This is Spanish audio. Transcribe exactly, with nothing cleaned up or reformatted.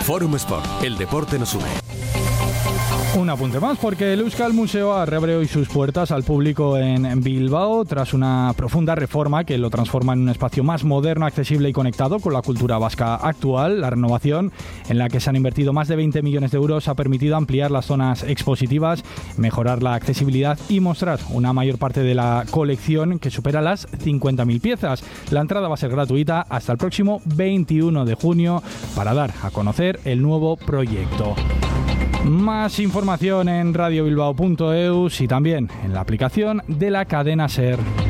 Forum Sport, el deporte nos une. Un apunte más, porque el Euskal Museo reabre hoy sus puertas al público en Bilbao tras una profunda reforma que lo transforma en un espacio más moderno, accesible y conectado con la cultura vasca actual. La renovación, en la que se han invertido más de veinte millones de euros, ha permitido ampliar las zonas expositivas, mejorar la accesibilidad y mostrar una mayor parte de la colección, que supera las cincuenta mil piezas. La entrada va a ser gratuita hasta el próximo veintiuno de junio para dar a conocer el nuevo proyecto. Más información en radio bilbao punto eus y también en la aplicación de la cadena SER.